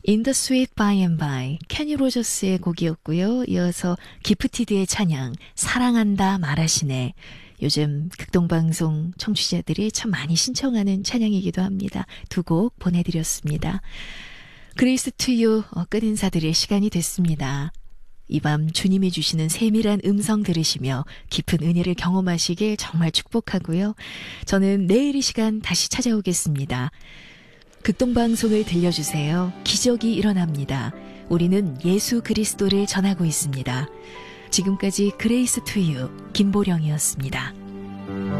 In the Sweet By and By, 케니 로저스의 곡이었고요. 이어서 기프티드의 찬양, 사랑한다 말하시네. 요즘 극동방송 청취자들이 참 많이 신청하는 찬양이기도 합니다. 두 곡 보내드렸습니다. 그레이스 투유 끝인사드릴 시간이 됐습니다. 이 밤 주님이 주시는 세밀한 음성 들으시며 깊은 은혜를 경험하시길 정말 축복하고요. 저는 내일 이 시간 다시 찾아오겠습니다. 극동방송을 들려주세요. 기적이 일어납니다. 우리는 예수 그리스도를 전하고 있습니다. 지금까지 그레이스 투유 김보령이었습니다.